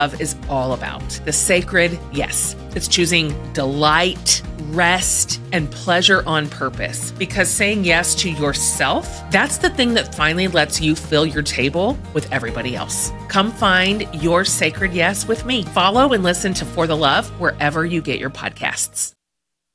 Love is all about. The sacred yes. It's choosing delight, rest, and pleasure on purpose. Because saying yes to yourself, that's the thing that finally lets you fill your table with everybody else. Come find your sacred yes with me. Follow and listen to For the Love wherever you get your podcasts.